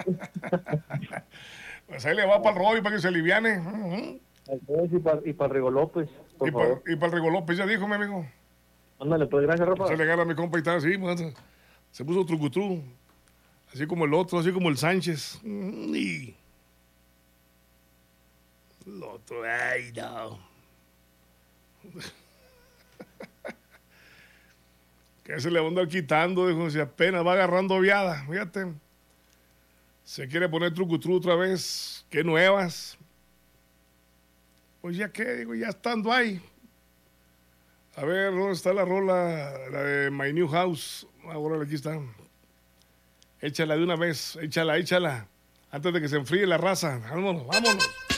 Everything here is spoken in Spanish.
Pues ahí le va para el rollo para que se aliviane. Y para Rigo López, por favor. Y para el Rigo López, ya dijo mi amigo. Ándale, pues gracias, Rafa. Se le gana a mi compa y está así, pues, se puso trucutru. Así como el otro, así como el Sánchez. Y el otro, ay, no. Que se le va a andar quitando, dijo, si apenas va agarrando viada, fíjate. Se quiere poner trucutru otra vez, qué nuevas. Pues ya qué, digo, ya estando ahí. A ver, ¿dónde está la rola? La de My New House. Ahora aquí está. Échala de una vez, échala. Antes de que se enfríe la raza. Vámonos.